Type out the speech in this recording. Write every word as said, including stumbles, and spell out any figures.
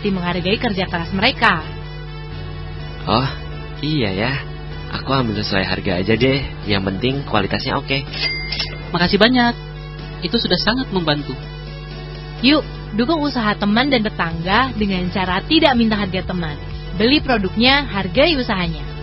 seperti menghargai kerja keras mereka. Oh, iya ya. Aku ambil sesuai harga aja deh. Yang penting kualitasnya oke. Makasih banyak. Itu sudah sangat membantu. Yuk, dukung usaha teman dan tetangga dengan cara tidak minta harga teman. Beli produknya, hargai usahanya.